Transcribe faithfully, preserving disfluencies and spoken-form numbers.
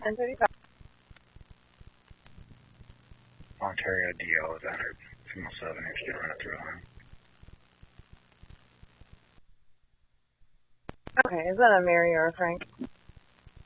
ten thirty-five. Ontario D L is one hundred from oh seven, if you run it through line. Okay, is that a Mary or a Frank?